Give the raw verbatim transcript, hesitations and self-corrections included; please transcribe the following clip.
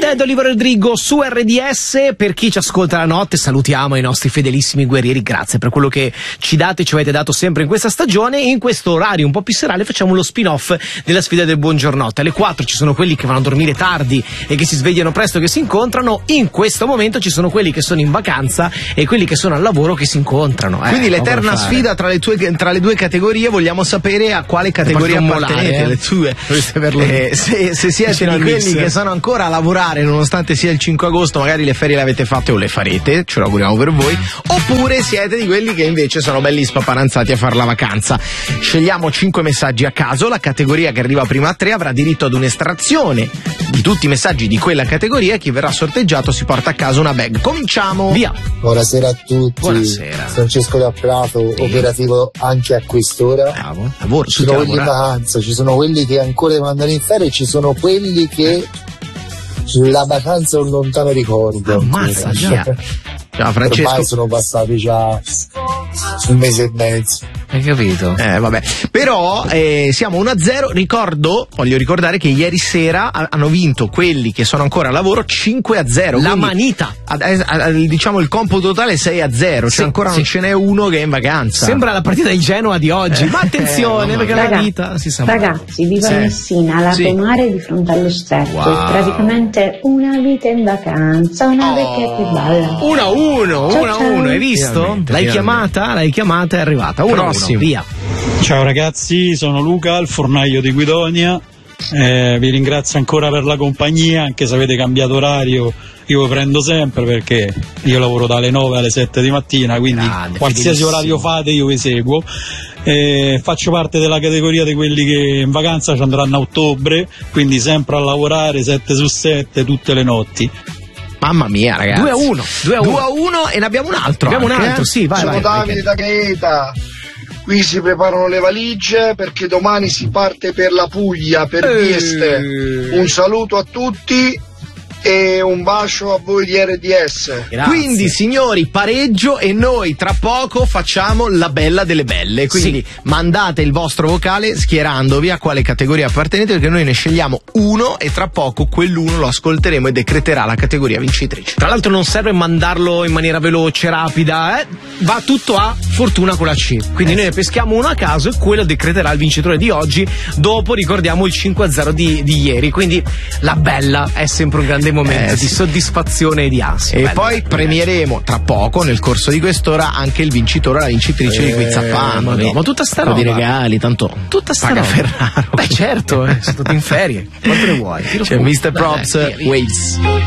Dead, Oliver Rodrigo su R D S. Per chi ci ascolta la notte, salutiamo i nostri fedelissimi guerrieri, grazie per quello che ci date, ci avete dato sempre in questa stagione. E in questo orario un po' più serale facciamo lo spin-off della sfida del buongiornotte. Alle quattro ci sono quelli che vanno a dormire tardi e che si svegliano presto, che si incontrano. In questo momento ci sono quelli che sono in vacanza e quelli che sono al lavoro che si incontrano. Quindi eh, l'eterna sfida tra le, tue, tra le due categorie, vogliamo sapere a quale categoria appartenete, eh? le tue. Eh, se, se siete di quelli che sono ancora a lavorare nonostante sia il cinque agosto, magari le ferie le avete fatte o le farete, ce lo auguriamo per voi, oppure siete di quelli che invece sono belli spaparanzati a fare la vacanza. Scegliamo cinque messaggi a caso, la categoria che arriva prima a tre avrà diritto ad un'estrazione di tutti i messaggi di quella categoria e chi verrà sorteggiato si porta a casa una bag. Cominciamo! Via! Buonasera a tutti. Buonasera. Francesco da Prato, sì. Operativo anche a quest'ora. Bravo. Lavoro, ci sono quelli in vacanza, ci sono quelli che ancora devono andare in ferie e ci sono quelli che la vacanza è un lontano ricordo. Ammazza, già. Ciao Francesco. Ormai sono passati già un mese e mezzo. Hai capito? Eh vabbè. Però eh, siamo uno a zero. Ricordo, voglio ricordare che ieri sera ha, hanno vinto quelli che sono ancora a lavoro cinque a zero. La manita. A, a, a, diciamo il computo totale è sei a zero. Cioè sì, ancora sì. non ce n'è uno che è in vacanza. Sembra la partita di Genoa di oggi. Ma attenzione, eh, perché Ragazzi, la vita si sa. Ragazzi, vivo sì. a Messina, lato sì. mare di fronte allo stretto. Wow. Praticamente una vita in vacanza, una Oh. vecchia che balla. uno a uno, Ciao, uno a ciao. uno, hai visto? Finalmente, L'hai finalmente. chiamata? L'hai chiamata, è arrivata. Uno a uno, via. Ciao ragazzi, sono Luca, il fornaio di Guidonia. Eh, vi ringrazio ancora per la compagnia, anche se avete cambiato orario. Io vi prendo sempre perché io lavoro dalle nove alle sette di mattina, quindi Grande, qualsiasi fedelissimo. orario fate io vi seguo. Eh, faccio parte della categoria di quelli che in vacanza ci andranno a ottobre, quindi sempre a lavorare sette su sette tutte le notti. Mamma mia, ragazzi. due a uno, due a uno. due a uno e ne abbiamo un altro. Abbiamo un anche, altro, eh? sì, vai, Sono vai. Davide da Gaeta. Qui si preparano le valigie perché domani si parte per la Puglia, per Eh. Vieste. Un saluto a tutti e un bacio a voi di R D S. Grazie. Quindi signori, pareggio e noi tra poco facciamo la bella delle belle, quindi Sì. mandate il vostro vocale schierandovi a quale categoria appartenete, perché noi ne scegliamo uno e tra poco quell'uno lo ascolteremo e decreterà la categoria vincitrice. Tra l'altro non serve mandarlo in maniera veloce, rapida, eh? Va tutto a fortuna con la C. Quindi Eh, noi ne peschiamo uno a caso e quello decreterà il vincitore di oggi. Dopo ricordiamo il cinque a zero di, di ieri. Quindi la bella è sempre un grande momento Eh, di sì. soddisfazione e di ansia. E Bello, poi bello. premieremo tra poco, nel corso di quest'ora, anche il vincitore o la vincitrice di Quiz Zappando. ma no, ma tutta sta Un po' di roba. regali, tanto Tutta sta paga roba. Ferraro. Beh certo, eh, sono stati in ferie. Quanto ne vuoi? Tiro C'è fuori. mister Dai, Props dai, via, via. Waves.